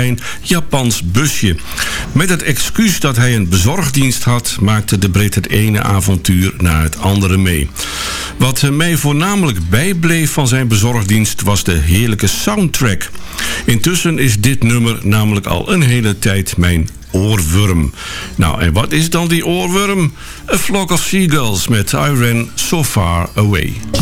klein Japans busje. Met het excuus dat hij een bezorgdienst had, maakte de Brit het ene avontuur na het andere mee. Wat mij voornamelijk bijbleef van zijn bezorgdienst was de heerlijke soundtrack. Intussen is dit nummer namelijk al een hele tijd mijn oorworm. Nou, en wat is dan die oorworm? A Flock of Seagulls met I Ran So Far Away.